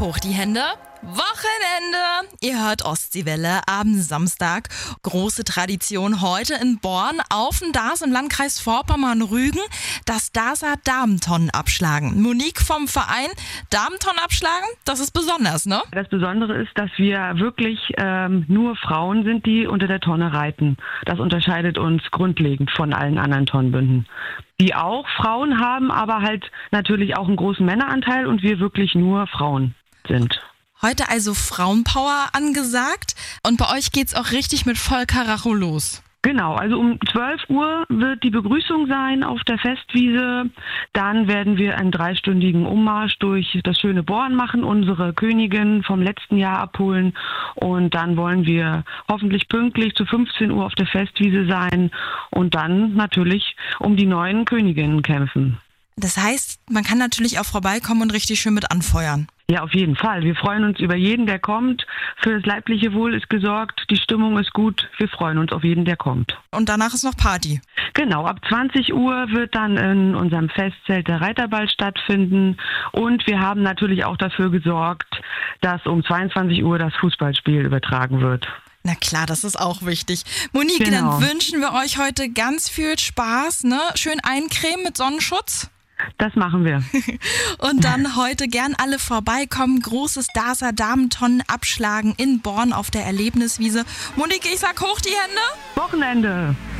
Hoch die Hände. Wochenende! Ihr hört Ostseewelle am Samstag. Große Tradition heute in Born auf dem DAS im Landkreis Vorpommern-Rügen. Das DASer Damentonnen abschlagen. Monique vom Verein Damentonnen abschlagen, das ist besonders, ne? Das Besondere ist, dass wir wirklich nur Frauen sind, die unter der Tonne reiten. Das unterscheidet uns grundlegend von allen anderen Tonnenbünden. Die auch Frauen haben, aber halt natürlich auch einen großen Männeranteil und wir wirklich nur Frauen sind. Heute also Frauenpower angesagt und bei euch geht's auch richtig mit Vollkaracho los. Genau, also um 12 Uhr wird die Begrüßung sein auf der Festwiese. Dann werden wir einen 3-stündigen Ummarsch durch das schöne Born machen, unsere Königin vom letzten Jahr abholen. Und dann wollen wir hoffentlich pünktlich zu 15 Uhr auf der Festwiese sein und dann natürlich um die neuen Königinnen kämpfen. Das heißt, man kann natürlich auch vorbeikommen und richtig schön mit anfeuern. Ja, auf jeden Fall. Wir freuen uns über jeden, der kommt. Für das leibliche Wohl ist gesorgt, die Stimmung ist gut. Wir freuen uns auf jeden, der kommt. Und danach ist noch Party. Genau, ab 20 Uhr wird dann in unserem Festzelt der Reiterball stattfinden. Und wir haben natürlich auch dafür gesorgt, dass um 22 Uhr das Fußballspiel übertragen wird. Na klar, das ist auch wichtig. Monique, Genau. Dann wünschen wir euch heute ganz viel Spaß, ne? Schön eincremen mit Sonnenschutz. Das machen wir. Und dann heute gern alle vorbeikommen. Großes DASer Damentonnen abschlagen in Born auf der Erlebniswiese. Monique, ich sag hoch die Hände. Wochenende.